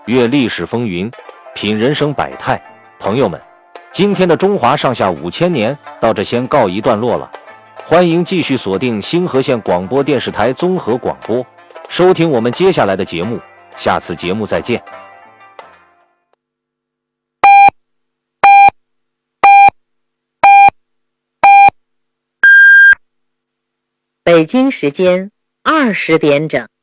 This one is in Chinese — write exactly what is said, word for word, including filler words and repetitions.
阅历史风云，品人生百态。朋友们，今天的中华上下五千年到这先告一段落了。欢迎继续锁定星河县广播电视台综合广播，收听我们接下来的节目。下次节目再见。 北京时间二十点整。